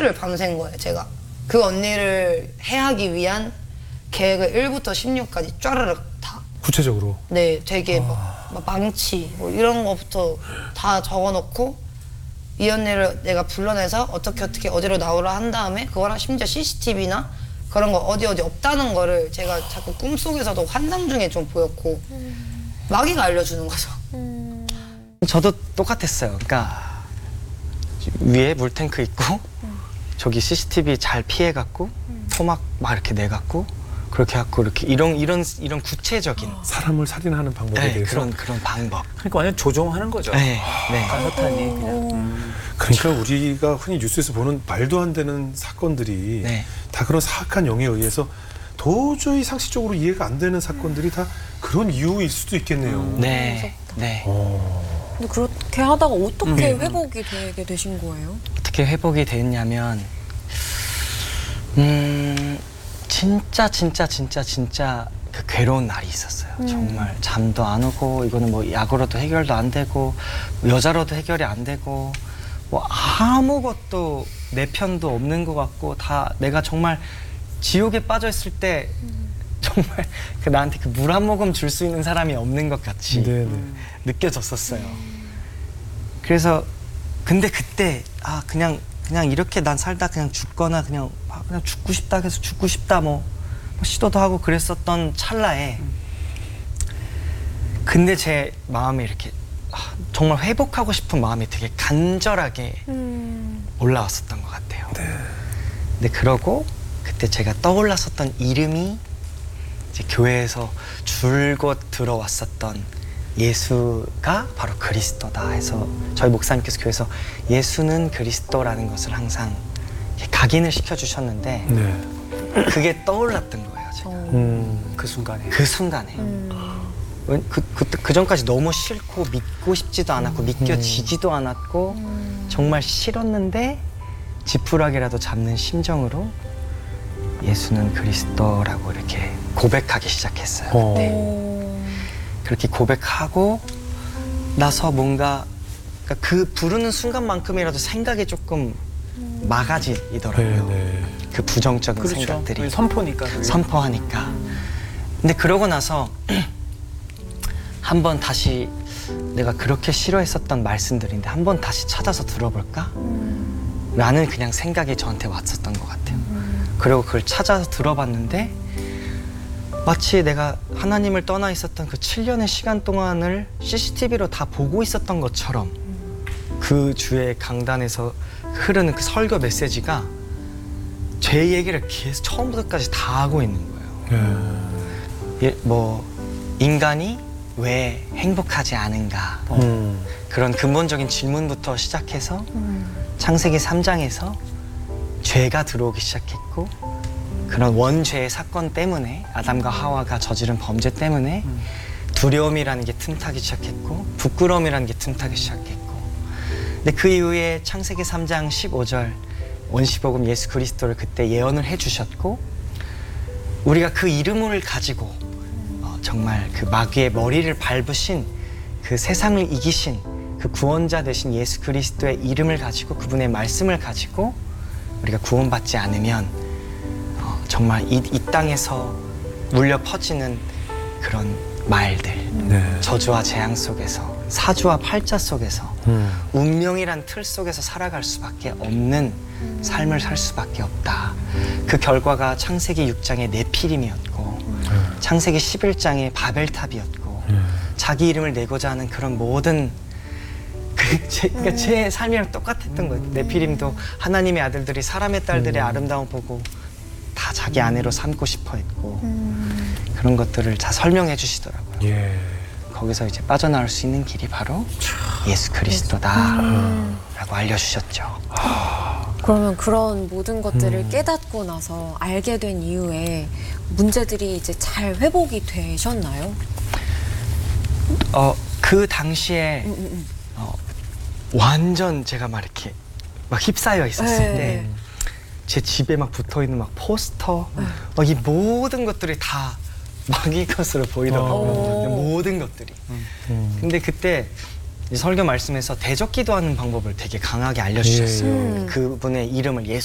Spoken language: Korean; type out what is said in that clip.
일주일을 밤샌 거예요, 제가. 그 언니를 해하기 위한 계획을 1부터 16까지 쫘르륵 다. 구체적으로? 네, 되게 막 망치 뭐 이런 거부터 다 적어놓고 이 언니를 내가 불러내서 어떻게 어디로 나오라 한 다음에 그거랑 심지어 CCTV나 그런 거 어디 없다는 거를 제가 자꾸 꿈속에서도 환상 중에 좀 보였고 마귀가 알려주는 거죠. 저도 똑같았어요. 그러니까 위에 물탱크 있고 저기 CCTV 잘 피해갖고 토막 막 이렇게 내갖고 그렇게 갖고 이렇게 이런 구체적인 사람을 살인하는 방법에 대해서 그런 방법. 그러니까 완전 조종하는 거죠. 네, 네. 사탄이 그냥. 그러니까 우리가 흔히 뉴스에서 보는 말도 안 되는 사건들이 네. 다 그런 사악한 영에 의해서 도저히 상식적으로 이해가 안 되는 사건들이 다 그런 이유일 수도 있겠네요. 네, 네. 근데 그렇게 하다가 어떻게 회복이 되게 되신 거예요? 어떻게 회복이 됐냐면 진짜 그 괴로운 날이 있었어요. 정말 잠도 안 오고 이거는 뭐 약으로도 해결도 안 되고 여자로도 해결이 안 되고 뭐 아무것도 내 편도 없는 것 같고 다 내가 정말 지옥에 빠져 있을 때 정말 그 나한테 그 물 한 모금 줄 수 있는 사람이 없는 것 같이 느껴졌었어요. 그래서 근데 그때 그냥 이렇게 난 살다 그냥 죽거나 그냥 죽고 싶다 해서 죽고 싶다 뭐 시도도 하고 그랬었던 찰나에 근데 제 마음에 이렇게 정말 회복하고 싶은 마음이 되게 간절하게 올라왔었던 것 같아요. 근데 그러고 그때 제가 떠올랐었던 이름이 이제 교회에서 줄곧 들어왔었던 예수가 바로 그리스도다 해서 저희 목사님께서 교회에서 예수는 그리스도라는 것을 항상 각인을 시켜주셨는데 그게 떠올랐던 거예요, 제가. 그 순간에. 그 순간에. 그 전까지 너무 싫고 믿고 싶지도 않았고 믿겨지지도 않았고 정말 싫었는데 지푸라기라도 잡는 심정으로 예수는 그리스도라고 이렇게 고백하기 시작했어요. 네. 그렇게 고백하고 나서 뭔가 그 부르는 순간만큼이라도 생각이 조금 막아지더라고요. 그 부정적인 그렇죠. 생각들이 선포니까. 그게. 선포하니까. 근데 그러고 나서 한번 다시 내가 그렇게 싫어했었던 말씀들인데 한번 다시 찾아서 들어볼까? 라는 그냥 생각이 저한테 왔었던 것 같아요. 그리고 그걸 찾아서 들어봤는데 마치 내가 하나님을 떠나 있었던 그 7년의 시간 동안을 CCTV로 다 보고 있었던 것처럼 그 주의 강단에서 흐르는 그 설교 메시지가 제 얘기를 계속 처음부터까지 다 하고 있는 거예요. 뭐 인간이 왜 행복하지 않은가 그런 근본적인 질문부터 시작해서 창세기 3장에서 죄가 들어오기 시작했고 그런 원죄의 사건 때문에 아담과 하와가 저지른 범죄 때문에 두려움이라는 게 틈타기 시작했고 부끄러움이라는 게 틈타기 시작했고 근데 그 이후에 창세기 3장 15절 원시복음 예수 그리스도를 그때 예언을 해주셨고 우리가 그 이름을 가지고 정말 그 마귀의 머리를 밟으신 그 세상을 이기신 그 구원자 되신 예수 그리스도의 이름을 가지고 그분의 말씀을 가지고 우리가 구원받지 않으면 정말 이 땅에서 울려 퍼지는 그런 말들 저주와 재앙 속에서 사주와 팔자 속에서 운명이란 틀 속에서 살아갈 수밖에 없는 삶을 살 수밖에 없다. 그 결과가 창세기 6장의 네피림이었고 창세기 11장의 바벨탑이었고 자기 이름을 내고자 하는 그런 모든 그러니까 제 삶이랑 똑같았던 거예요. 네피림도 하나님의 아들들이 사람의 딸들의 아름다움 보고 다 자기 아내로 삼고 싶어 했고 그런 것들을 다 설명해 주시더라고요. 거기서 이제 빠져나올 수 있는 길이 바로 예수 그리스도다 라고 알려주셨죠. 그러면 그런 모든 것들을 깨닫고 나서 알게 된 이후에 문제들이 이제 잘 회복이 되셨나요? 그 당시에 완전 제가 막 이렇게 막 휩싸여 있었을 때 제 집에 막 붙어있는 막 포스터 막 이 모든 것들이 다 마귀 것으로 보이더라고요. 모든 것들이. 근데 그때 설교 말씀에서 대적 기도하는 방법을 되게 강하게 알려주셨어요. 그분의 이름을 예수